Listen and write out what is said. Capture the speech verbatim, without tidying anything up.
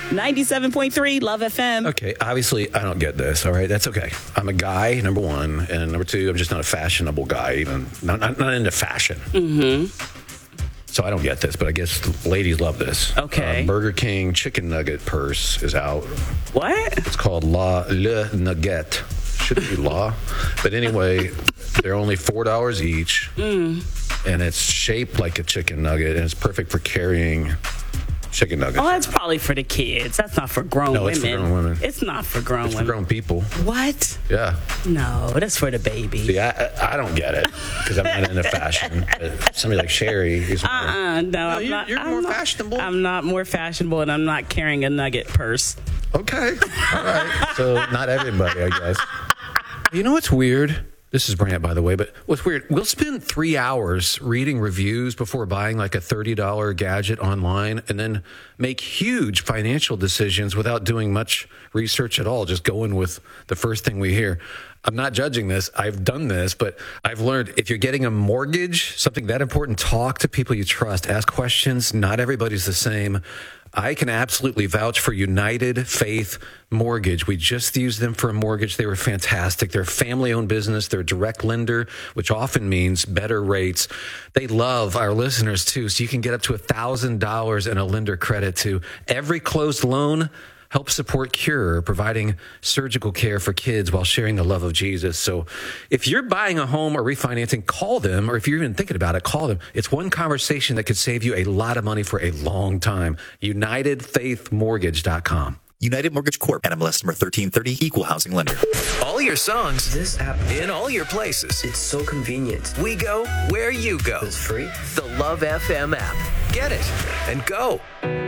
ninety-seven point three Love F M. Okay, obviously, I don't get this, all right? That's okay. I'm a guy, number one. And number two, I'm just not a fashionable guy, even. Not, not, not into fashion. Mm-hmm. So I don't get this, but I guess ladies love this. Okay. Uh, Burger King chicken nugget purse is out. What? It's called La Le Nugget. Shouldn't be law. But anyway, they're only four dollars each. Mm. And it's shaped like a chicken nugget, and it's perfect for carrying chicken nuggets. Oh, that's probably for the kids. That's not for grown no, women. it's for grown women. It's not for grown it's women. for grown people. What? Yeah. No, that's for the baby. See, I, I don't get it because I'm not into fashion. But somebody like Sherry is more. Uh-uh, no, No, I'm you're- not. you're I'm more not- fashionable. I'm not more fashionable, and I'm not carrying a nugget purse. Okay. All right. So not everybody, I guess. You know what's weird? This is Brant, by the way, but what's weird, we'll spend three hours reading reviews before buying like a thirty dollars gadget online and then make huge financial decisions without doing much research at all, just going with the first thing we hear. I'm not judging this. I've done this, but I've learned if you're getting a mortgage, something that important, talk to people you trust, ask questions. Not everybody's the same. I can absolutely vouch for United Faith Mortgage. We just used them for a mortgage. They were fantastic. They're a family-owned business. They're a direct lender, which often means better rates. They love our listeners, too, so you can get up to one thousand dollars in a lender credit to every closed loan. Help support Cure, providing surgical care for kids while sharing the love of Jesus. So if you're buying a home or refinancing, call them. Or if you're even thinking about it, call them. It's one conversation that could save you a lot of money for a long time. United Faith Mortgage dot com. United Mortgage Corp. N M L S number thirteen thirty, equal housing lender. All your songs. This app. In all your places. It's so convenient. We go where you go. It's free. The Love F M app. Get it and go.